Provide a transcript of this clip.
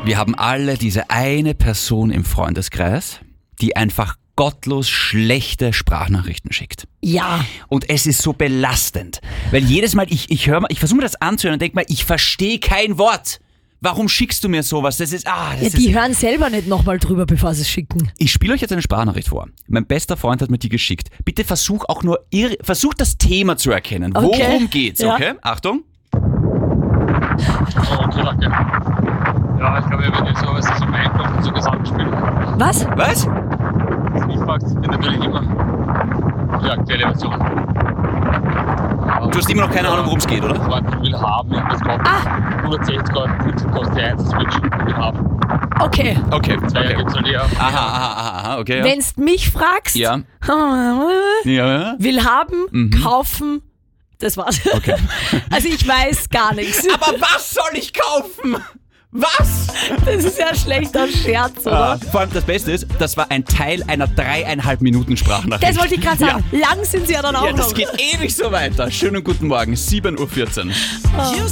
Wir haben alle diese eine Person im Freundeskreis, die einfach gottlos schlechte Sprachnachrichten schickt. Ja. Und es ist so belastend, weil jedes Mal, ich versuche mir das anzuhören und denke mal, ich verstehe kein Wort. Warum schickst du mir sowas? Die hören selber nicht nochmal drüber, bevor sie es schicken. Ich spiele euch jetzt eine Sprachnachricht vor. Mein bester Freund hat mir die geschickt. Bitte versuch auch nur, versuch das Thema zu erkennen. Okay. Worum geht's, Ja. okay? Achtung. Oh, okay, danke. Ja, ich glaube, wenn ihr sowas ist im Einkauf so Gesamtspiel. Was? Was? Was mich fragt, bin natürlich immer die aktuelle Version. Du hast immer noch keine Ahnung, worum es geht, oder? Freund will haben, irgendwas kaufen. 160 Euro kostet die 1 Switch, will haben. Okay. Okay. 2 Jahre gibt's halt eher. Aha, okay. Ja. Wenn's mich fragst, Ja. Ja. will haben, kaufen, das war's. Okay. Also ich weiß gar nichts. Aber was soll ich kaufen? Was? Das ist ja ein schlechter Scherz, oder? Vor allem das Beste ist, das war ein Teil einer 3,5 Minuten Sprachnachricht. Das wollte ich gerade sagen. Lang sind sie ja dann auch Ja, das noch. geht ewig so weiter. Schönen guten Morgen, 7:14 Uhr.